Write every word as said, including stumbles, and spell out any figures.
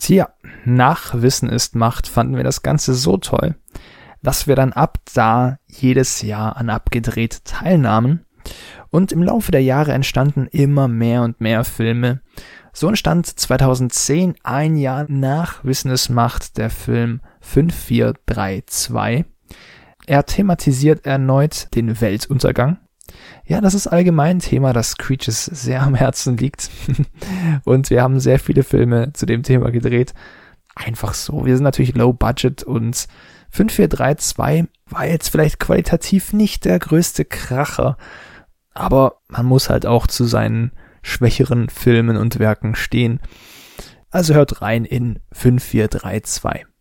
Tja, nach Wissen ist Macht fanden wir das Ganze so toll, dass wir dann ab da jedes Jahr an Abgedreht teilnahmen und im Laufe der Jahre entstanden immer mehr und mehr Filme. So entstand zweitausendzehn, ein Jahr nach Wissen ist Macht, der Film fünf vier drei zwei. Er thematisiert erneut den Weltuntergang. Ja, das ist allgemein ein Thema, das Creatures sehr am Herzen liegt. Und wir haben sehr viele Filme zu dem Thema gedreht. Einfach so. Wir sind natürlich low budget und fünf vier drei zwei war jetzt vielleicht qualitativ nicht der größte Kracher. Aber man muss halt auch zu seinen schwächeren Filmen und Werken stehen. Also hört rein in fünf vier drei zwei.